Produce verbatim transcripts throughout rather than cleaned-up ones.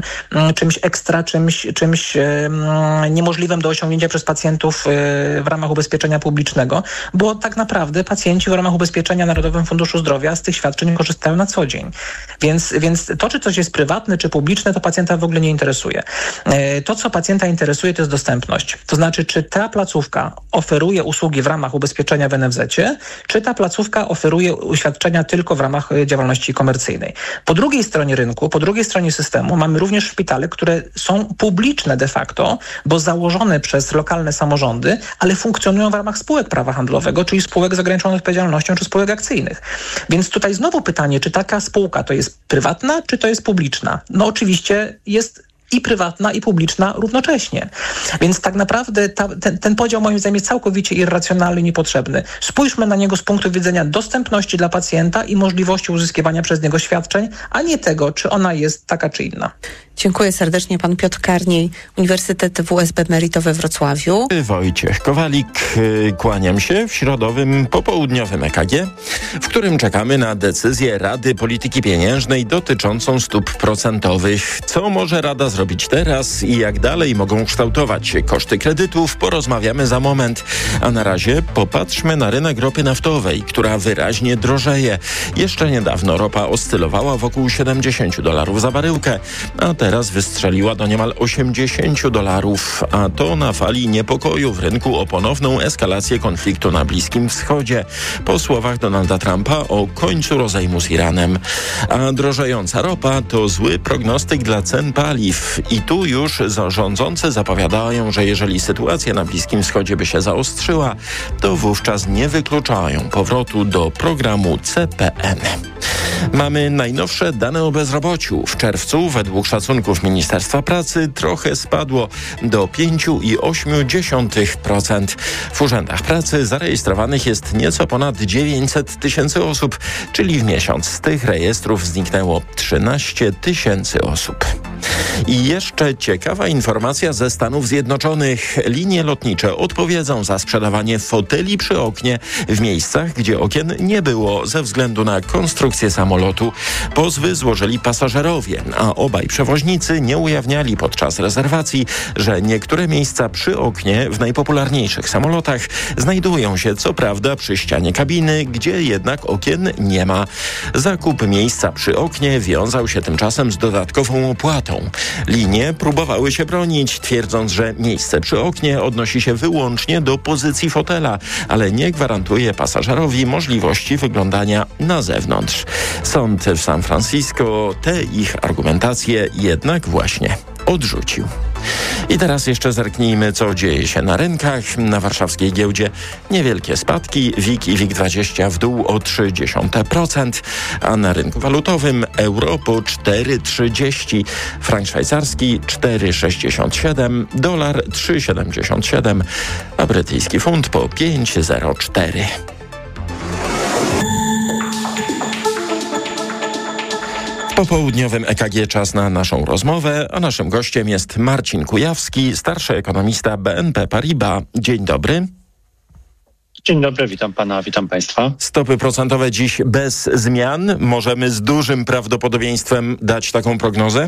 czymś ekstra, czymś, czymś niemożliwym do osiągnięcia przez pacjentów w ramach ubezpieczenia publicznego, bo tak naprawdę pacjenci w ramach ubezpieczenia Narodowym Funduszu Zdrowia z tych świadczeń korzystają na co dzień. Więc, więc to, czy coś jest prywatne, czy publiczne, to pacjenta w ogóle nie interesuje. To, co pacjenta interesuje, to jest dostępność. To znaczy, czy ta placówka oferuje usługi w ramach ubezpieczenia w en ef zecie, czy ta placówka oferuje uświadczenia tylko w ramach działalności komercyjnej. Po drugiej stronie rynku, po drugiej stronie systemu mamy również szpitale, które są publiczne de facto, bo założone przez lokalne samorządy, ale funkcjonują w ramach spółek prawa handlowego, czyli spółek z ograniczoną odpowiedzialnością, czy spółek akcyjnych. Więc tutaj znowu pytanie, czy taka spółka to jest prywatna, czy to jest publiczna? No oczywiście jest i prywatna, i publiczna równocześnie. Więc tak naprawdę ta, ten, ten podział moim zdaniem jest całkowicie irracjonalny i niepotrzebny. Spójrzmy na niego z punktu widzenia dostępności dla pacjenta i możliwości uzyskiwania przez niego świadczeń, a nie tego, czy ona jest taka czy inna. Dziękuję serdecznie. Pan Piotr Karniej, Uniwersytet W S B Emeryto we Wrocławiu. Wojciech Kowalik, kłaniam się w środowym popołudniowym E K G, w którym czekamy na decyzję Rady Polityki Pieniężnej dotyczącą stóp procentowych. Co może Rada zrobić teraz i jak dalej mogą kształtować się koszty kredytów, porozmawiamy za moment. A na razie popatrzmy na rynek ropy naftowej, która wyraźnie drożeje. Jeszcze niedawno ropa oscylowała wokół siedemdziesiąt dolarów za baryłkę, a teraz wystrzeliła do niemal osiemdziesiąt dolarów, a to na fali niepokoju w rynku o ponowną eskalację konfliktu na Bliskim Wschodzie. Po słowach Donalda Trumpa o końcu rozejmu z Iranem. A drożejąca ropa to zły prognostyk dla cen paliw. I tu już rządzący zapowiadają, że jeżeli sytuacja na Bliskim Wschodzie by się zaostrzyła, to wówczas nie wykluczają powrotu do programu C P N. Mamy najnowsze dane o bezrobociu. W czerwcu według szacunków Ministerstwa Pracy trochę spadło do pięć przecinek osiem procent. W urzędach pracy zarejestrowanych jest nieco ponad dziewięćset tysięcy osób, czyli w miesiąc z tych rejestrów zniknęło trzynaście tysięcy osób. I jeszcze ciekawa informacja ze Stanów Zjednoczonych. Linie lotnicze odpowiedzą za sprzedawanie foteli przy oknie w miejscach, gdzie okien nie było ze względu na konstrukcję samolotu. Pozwy złożyli pasażerowie, a obaj przewoźnicy nie ujawniali podczas rezerwacji, że niektóre miejsca przy oknie w najpopularniejszych samolotach znajdują się co prawda przy ścianie kabiny, gdzie jednak okien nie ma. Zakup miejsca przy oknie wiązał się tymczasem z dodatkową opłatą. Linie próbowały się bronić, twierdząc, że miejsce przy oknie odnosi się wyłącznie do pozycji fotela, ale nie gwarantuje pasażerowi możliwości wyglądania na zewnątrz. Sąd w San Francisco te ich argumentacje jednak właśnie odrzucił. I teraz jeszcze zerknijmy, co dzieje się na rynkach. Na warszawskiej giełdzie niewielkie spadki, W I G i W I G dwadzieścia w dół o zero przecinek trzy procent, a na rynku walutowym euro po cztery trzydzieści, frank szwajcarski cztery sześćdziesiąt siedem, dolar trzy siedemdziesiąt siedem, a brytyjski funt po pięć zero cztery. Po południowym E K G czas na naszą rozmowę, a naszym gościem jest Marcin Kujawski, starszy ekonomista B N P Paribas. Dzień dobry. Dzień dobry, witam pana, witam państwa. Stopy procentowe dziś bez zmian. Możemy z dużym prawdopodobieństwem dać taką prognozę?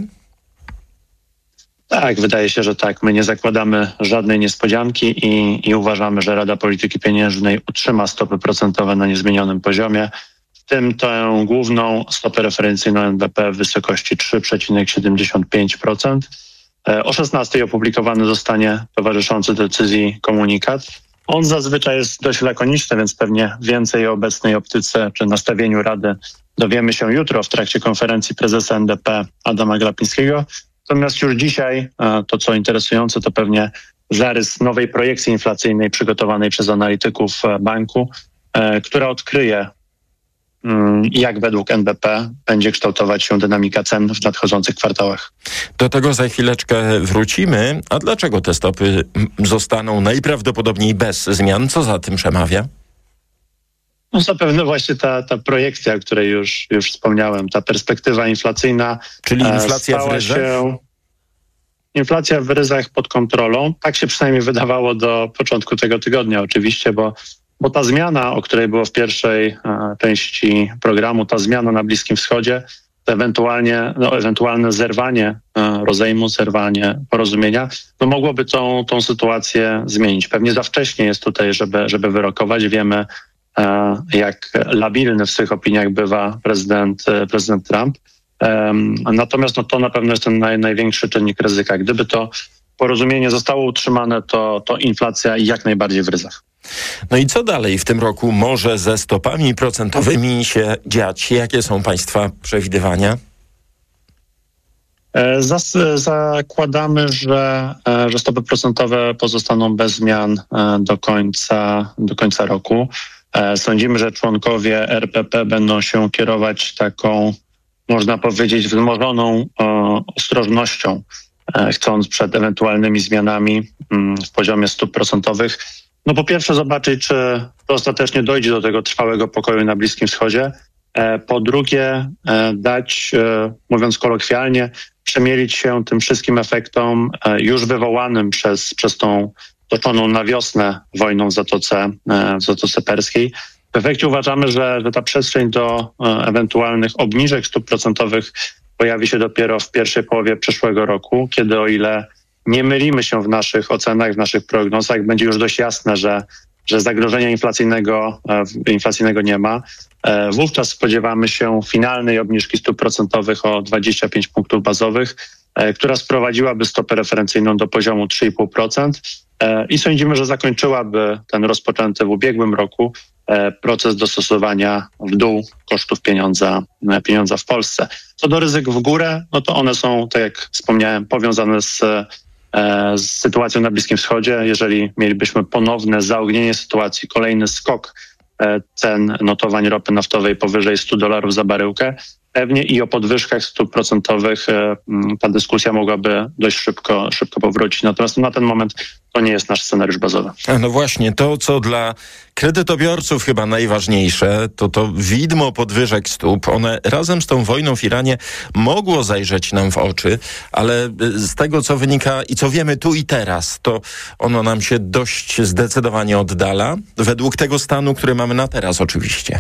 Tak, wydaje się, że tak. My nie zakładamy żadnej niespodzianki i, i uważamy, że Rada Polityki Pieniężnej utrzyma stopy procentowe na niezmienionym poziomie. W tym tę główną stopę referencyjną N B P w wysokości trzy przecinek siedemdziesiąt pięć procent. O szesnastej opublikowany zostanie towarzyszący decyzji komunikat. On zazwyczaj jest dość lakoniczny, więc pewnie więcej o obecnej optyce czy nastawieniu Rady dowiemy się jutro w trakcie konferencji prezesa N B P Adama Glapińskiego. Natomiast już dzisiaj to, co interesujące, to pewnie zarys nowej projekcji inflacyjnej przygotowanej przez analityków banku, która odkryje, jak według N B P będzie kształtować się dynamika cen w nadchodzących kwartałach. Do tego za chwileczkę wrócimy. A dlaczego te stopy zostaną najprawdopodobniej bez zmian? Co za tym przemawia? No zapewne właśnie ta, ta projekcja, o której już, już wspomniałem, ta perspektywa inflacyjna. Czyli inflacja w ryzach? Się, inflacja w ryzach pod kontrolą. Tak się przynajmniej wydawało do początku tego tygodnia oczywiście, bo Bo ta zmiana, o której było w pierwszej e, części programu, ta zmiana na Bliskim Wschodzie, to ewentualnie, no, ewentualne zerwanie rozejmu, zerwanie porozumienia, no mogłoby tą, tą sytuację zmienić. Pewnie za wcześnie jest tutaj, żeby, żeby wyrokować. Wiemy, jak labilny w swych opiniach bywa prezydent, prezydent Trump. Natomiast no, to na pewno jest ten naj, największy czynnik ryzyka. Gdyby to porozumienie zostało utrzymane, to, to inflacja jak najbardziej w ryzach. No i co dalej w tym roku może ze stopami procentowymi się dziać? Jakie są Państwa przewidywania? Zas, zakładamy, że, że stopy procentowe pozostaną bez zmian do końca, do końca roku. Sądzimy, że członkowie R P P będą się kierować taką, można powiedzieć, wzmożoną ostrożnością, chcąc przed ewentualnymi zmianami w poziomie stóp procentowych. No po pierwsze zobaczyć, czy to ostatecznie dojdzie do tego trwałego pokoju na Bliskim Wschodzie. Po drugie dać, mówiąc kolokwialnie, przemielić się tym wszystkim efektom już wywołanym przez, przez tą toczoną na wiosnę wojną w Zatoce, w Zatoce Perskiej. W efekcie uważamy, że, że ta przestrzeń do ewentualnych obniżek stóp procentowych pojawi się dopiero w pierwszej połowie przyszłego roku, kiedy o ile nie mylimy się w naszych ocenach, w naszych prognozach, będzie już dość jasne, że, że zagrożenia inflacyjnego, inflacyjnego nie ma. Wówczas spodziewamy się finalnej obniżki stóp procentowych o dwadzieścia pięć punktów bazowych, która sprowadziłaby stopę referencyjną do poziomu trzy i pół procent i sądzimy, że zakończyłaby ten rozpoczęty w ubiegłym roku proces dostosowania w dół kosztów pieniądza, pieniądza w Polsce. Co do ryzyk w górę, no to one są, tak jak wspomniałem, powiązane z, z sytuacją na Bliskim Wschodzie. Jeżeli mielibyśmy ponowne zaognienie sytuacji, kolejny skok cen notowań ropy naftowej powyżej stu dolarów za baryłkę, pewnie i o podwyżkach stóp procentowych ta dyskusja mogłaby dość szybko, szybko powrócić. Natomiast na ten moment to nie jest nasz scenariusz bazowy. A no właśnie, to co dla kredytobiorców chyba najważniejsze, to to widmo podwyżek stóp. One razem z tą wojną w Iranie mogło zajrzeć nam w oczy, ale z tego co wynika i co wiemy tu i teraz, to ono nam się dość zdecydowanie oddala, według tego stanu, który mamy na teraz oczywiście.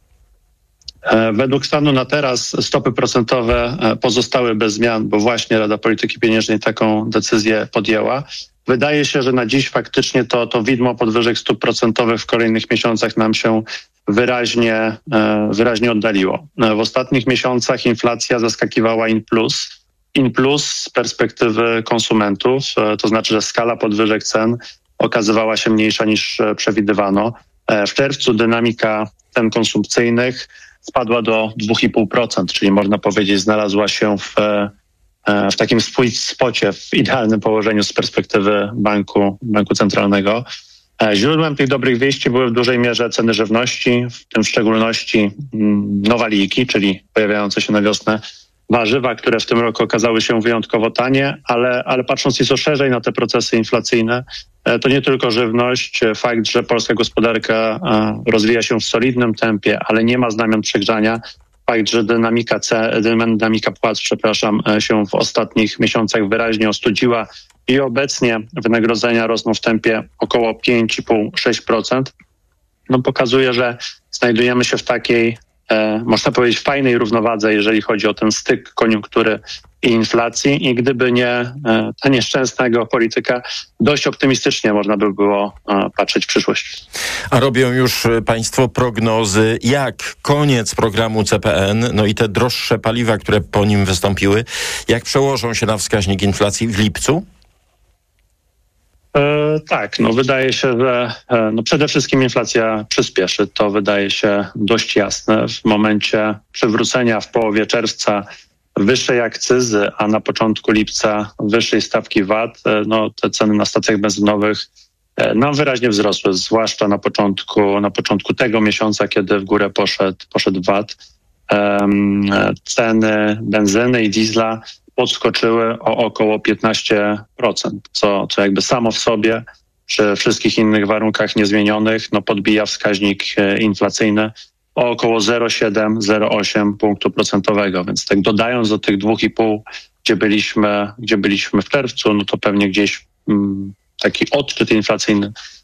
Według stanu na teraz stopy procentowe pozostały bez zmian, bo właśnie Rada Polityki Pieniężnej taką decyzję podjęła. Wydaje się, że na dziś faktycznie to, to widmo podwyżek stóp procentowych w kolejnych miesiącach nam się wyraźnie, wyraźnie oddaliło. W ostatnich miesiącach inflacja zaskakiwała in plus. In plus z perspektywy konsumentów, to znaczy, że skala podwyżek cen okazywała się mniejsza niż przewidywano. W czerwcu dynamika cen konsumpcyjnych spadła do dwa i pół procent, czyli można powiedzieć znalazła się w, w takim sweet spocie, w idealnym położeniu z perspektywy banku, banku centralnego. Źródłem tych dobrych wieści były w dużej mierze ceny żywności, w tym w szczególności nowaliki, czyli pojawiające się na wiosnę warzywa, które w tym roku okazały się wyjątkowo tanie, ale, ale patrząc nieco szerzej na te procesy inflacyjne, to nie tylko żywność, fakt, że polska gospodarka rozwija się w solidnym tempie, ale nie ma znamion przegrzania, fakt, że dynamika, dynamika płac, przepraszam, się w ostatnich miesiącach wyraźnie ostudziła i obecnie wynagrodzenia rosną w tempie około pięć i pół do sześciu procent, no pokazuje, że znajdujemy się w takiej, e, można powiedzieć, fajnej równowadze, jeżeli chodzi o ten styk koniunktury i inflacji, i gdyby nie e, ta nieszczęsna geopolityka, dość optymistycznie można by było e, patrzeć w przyszłość. A robią już Państwo prognozy, jak koniec programu C P N, no i te droższe paliwa, które po nim wystąpiły, jak przełożą się na wskaźnik inflacji w lipcu? E, tak, no wydaje się, że e, no przede wszystkim inflacja przyspieszy. To wydaje się dość jasne. W momencie przywrócenia w połowie czerwca wyższej akcyzy, a na początku lipca wyższej stawki V A T, e, no te ceny na stacjach benzynowych e, no wyraźnie wzrosły, zwłaszcza na początku, na początku tego miesiąca, kiedy w górę poszedł, poszedł V A T. E, ceny benzyny i diesla podskoczyły o około piętnaście procent, co, co jakby samo w sobie przy wszystkich innych warunkach niezmienionych no podbija wskaźnik inflacyjny o około zero przecinek siedem do zero przecinek osiem punktu procentowego. Więc tak dodając do tych dwóch i pół, gdzie byliśmy, gdzie byliśmy w czerwcu, no to pewnie gdzieś mm, taki odczyt inflacyjny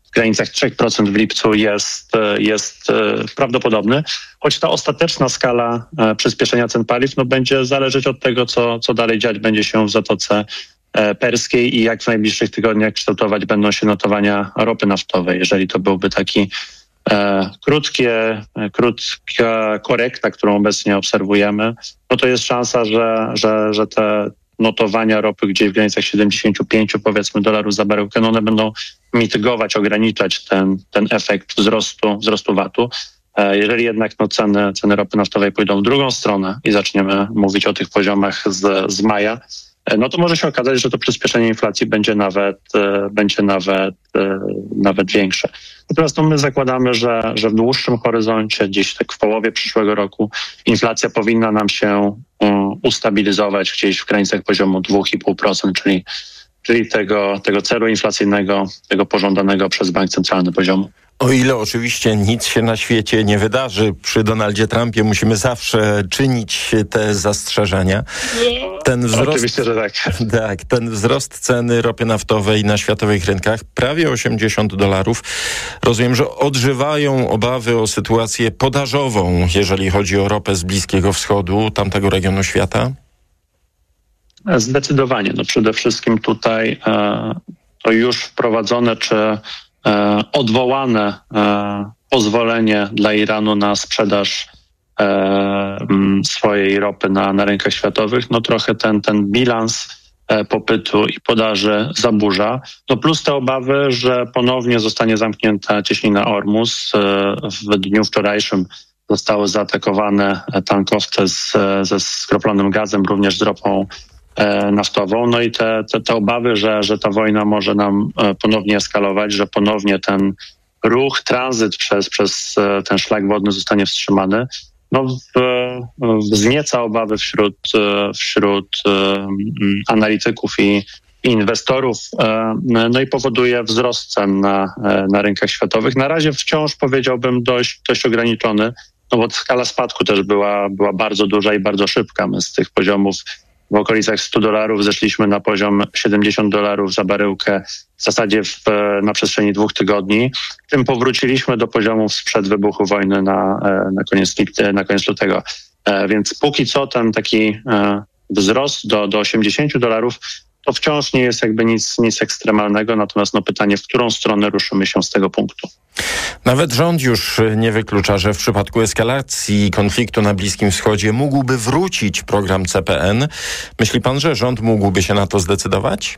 w granicach trzy procent w lipcu jest, jest prawdopodobny, choć ta ostateczna skala przyspieszenia cen paliw no, będzie zależeć od tego, co, co dalej dziać będzie się w Zatoce Perskiej i jak w najbliższych tygodniach kształtować będą się notowania ropy naftowej. Jeżeli to byłby taki e, krótkie, krótka korekta, którą obecnie obserwujemy, no to jest szansa, że, że, że te notowania ropy gdzieś w granicach siedemdziesiąt pięć powiedzmy dolarów za baryłkę, no one będą mitygować, ograniczać ten, ten efekt wzrostu, wzrostu vatu. Jeżeli jednak no, ceny, ceny ropy naftowej pójdą w drugą stronę i zaczniemy mówić o tych poziomach z, z maja, no to może się okazać, że to przyspieszenie inflacji będzie nawet, będzie nawet, nawet większe. Natomiast no, my zakładamy, że, że w dłuższym horyzoncie, gdzieś tak w połowie przyszłego roku, inflacja powinna nam się um, ustabilizować gdzieś w granicach poziomu dwa i pół procent, czyli, czyli tego, tego celu inflacyjnego, tego pożądanego przez bank centralny poziomu. O ile oczywiście nic się na świecie nie wydarzy, przy Donaldzie Trumpie musimy zawsze czynić te zastrzeżenia. Ten wzrost, oczywiście, że tak. Tak, ten wzrost ceny ropy naftowej na światowych rynkach, prawie osiemdziesiąt dolarów. Rozumiem, że odżywają obawy o sytuację podażową, jeżeli chodzi o ropę z Bliskiego Wschodu, tamtego regionu świata? Zdecydowanie. No przede wszystkim tutaj e, to już wprowadzone, czy E, odwołane e, pozwolenie dla Iranu na sprzedaż e, m, swojej ropy na, na rynkach światowych, no trochę ten, ten bilans e, popytu i podaży zaburza. No plus te obawy, że ponownie zostanie zamknięta cieśnina Ormus. E, w dniu wczorajszym zostały zaatakowane tankowce z, ze skroplonym gazem, również z ropą naftową. No i te, te, te obawy, że, że ta wojna może nam ponownie eskalować, że ponownie ten ruch, tranzyt przez, przez ten szlak wodny zostanie wstrzymany, no wznieca obawy wśród, wśród analityków i, i inwestorów, no i powoduje wzrost cen na, na rynkach światowych. Na razie wciąż powiedziałbym dość, dość ograniczony, no bo skala spadku też była, była bardzo duża i bardzo szybka. My z tych poziomów w okolicach stu dolarów zeszliśmy na poziom siedemdziesiąt dolarów za baryłkę w zasadzie w, na przestrzeni dwóch tygodni. Tym powróciliśmy do poziomów sprzed wybuchu wojny na, na, koniec, na koniec lutego. Więc póki co ten taki wzrost do, do osiemdziesięciu dolarów to wciąż nie jest jakby nic, nic ekstremalnego, natomiast no pytanie, w którą stronę ruszymy się z tego punktu. Nawet rząd już nie wyklucza, że w przypadku eskalacji konfliktu na Bliskim Wschodzie mógłby wrócić program C P N. Myśli pan, że rząd mógłby się na to zdecydować?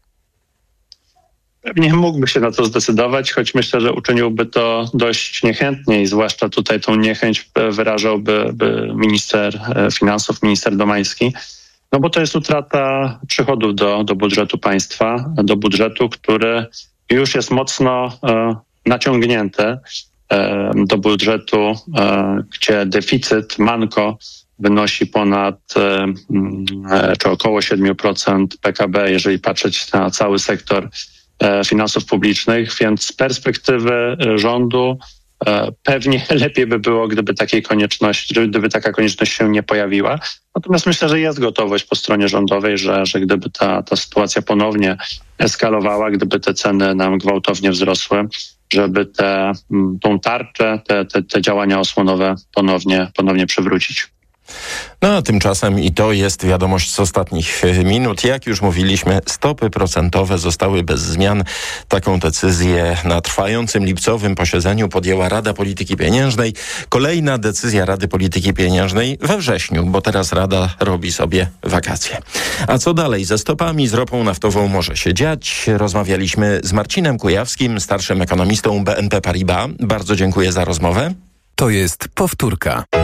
Pewnie mógłby się na to zdecydować, choć myślę, że uczyniłby to dość niechętnie i zwłaszcza tutaj tą niechęć wyrażałby by minister finansów, minister Domański. No bo to jest utrata przychodów do, do budżetu państwa, do budżetu, który już jest mocno e, naciągnięty, e, do budżetu, e, gdzie deficyt, manko wynosi ponad e, e, czy około siedem procent P K B, jeżeli patrzeć na cały sektor e, finansów publicznych, więc z perspektywy rządu pewnie lepiej by było, gdyby takiej konieczności, gdyby taka konieczność się nie pojawiła. Natomiast myślę, że jest gotowość po stronie rządowej, że, że gdyby ta, ta sytuacja ponownie eskalowała, gdyby te ceny nam gwałtownie wzrosły, żeby te, tą tarczę, te, te, te działania osłonowe ponownie, ponownie przywrócić. No a tymczasem i to jest wiadomość z ostatnich minut. Jak już mówiliśmy, stopy procentowe zostały bez zmian. Taką decyzję na trwającym lipcowym posiedzeniu podjęła Rada Polityki Pieniężnej. Kolejna decyzja Rady Polityki Pieniężnej we wrześniu, bo teraz Rada robi sobie wakacje. A co dalej ze stopami, z ropą naftową może się dziać? Rozmawialiśmy z Marcinem Kujawskim, starszym ekonomistą B N P Paribas. Bardzo dziękuję za rozmowę. To jest powtórka.